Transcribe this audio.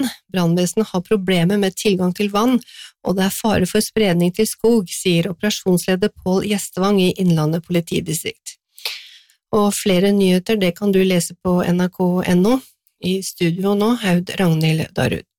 Brannvesenet har problemer med tilgang til vann, og det fare for spredning til skog, sier operasjonsleder Pål Gjestvang i Innlandet politidistrikt. Og flere nyheter, det kan du lese på nrk.no. I studio nå, Aud Ragnhild Darud.